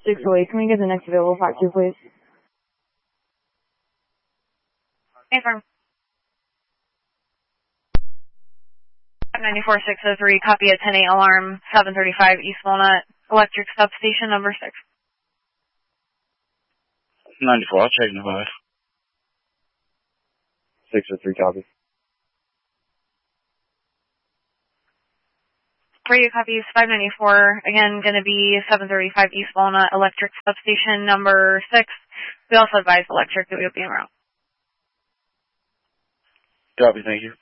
608, can we get the next available factory, please? Affirm. 594-603, copy a 10-8 alarm, 735 East Walnut, electric substation number 6. 94, I'll check in 5. 603, copy. Radio copies 594, again going to be 735 East Walnut, electric substation number 6. We also advise electric that we'll be around. Copy, thank you.